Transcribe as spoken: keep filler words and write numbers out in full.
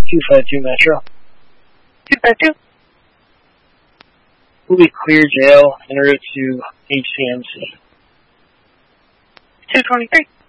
two five two Metro. two five two. Will be clear jail en route to H C M C. two twenty-three.